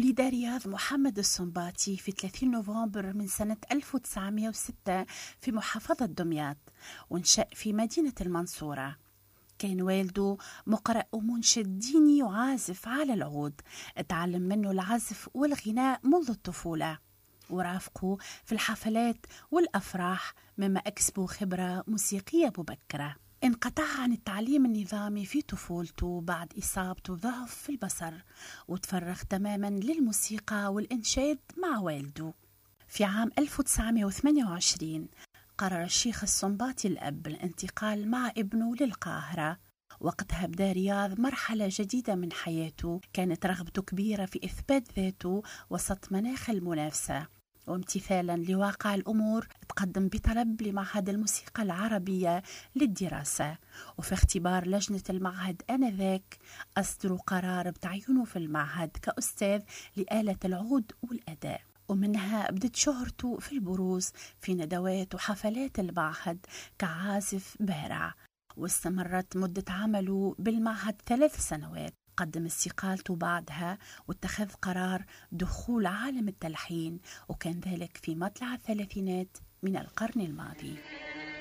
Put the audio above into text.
ولد رياض محمد السنباطي في 30 نوفمبر من سنة 1906 في محافظة دمياط، ونشأ في مدينة المنصورة. كان والده مقرأ ومنشد ديني وعازف على العود، اتعلم منه العزف والغناء منذ الطفولة، ورافقه في الحفلات والأفراح، مما أكسبه خبرة موسيقية مبكرة. انقطع عن التعليم النظامي في طفولته بعد إصابته ضعف في البصر، وتفرغ تماما للموسيقى والإنشاد مع والده. في عام 1928 قرر الشيخ السنباطي الأب الانتقال مع ابنه للقاهرة. وقتها بدأ رياض مرحلة جديدة من حياته، كانت رغبته كبيرة في إثبات ذاته وسط مناخ المنافسة، وامتثالا لواقع الأمور تقدم بطلب لمعهد الموسيقى العربية للدراسة. وفي اختبار لجنة المعهد آنذاك أصدروا قرار بتعيينه في المعهد كأستاذ لآلة العود والأداء، ومنها بدت شهرته في البروز في ندوات وحفلات المعهد كعازف بارع. واستمرت مدة عمله بالمعهد 3 سنوات. قدم استقالته بعدها واتخذ قرار دخول عالم التلحين، وكان ذلك في مطلع الثلاثينات من القرن الماضي.